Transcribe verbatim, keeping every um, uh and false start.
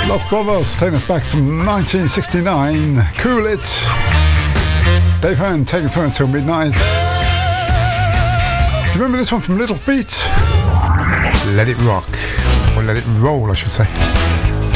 Lost Brothers, taking us back from nineteen sixty-nine. Cool It. Dave Hearn taking through until midnight. Do you remember this one from Little Feat? Let It Rock. Or Let It Roll, I should say.